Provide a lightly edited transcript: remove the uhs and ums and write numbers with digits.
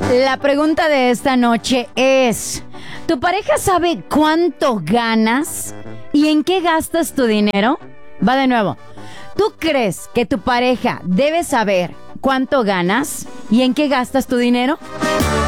La pregunta de esta noche es, ¿tu pareja sabe cuánto ganas y en qué gastas tu dinero? Va de nuevo. ¿Tú crees que tu pareja debe saber cuánto ganas y en qué gastas tu dinero?